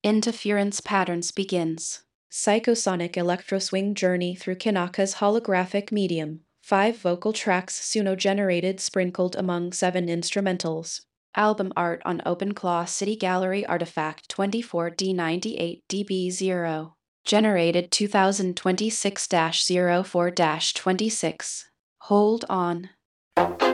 Interference patterns begins. Psychosonic electro-swing journey through Kinaka's holographic medium. 5 vocal tracks Suno-generated sprinkled among 7 instrumentals. Album art on OpenClaw City Gallery Artifact 24D98DB0. Generated 2026-04-26. Hold on.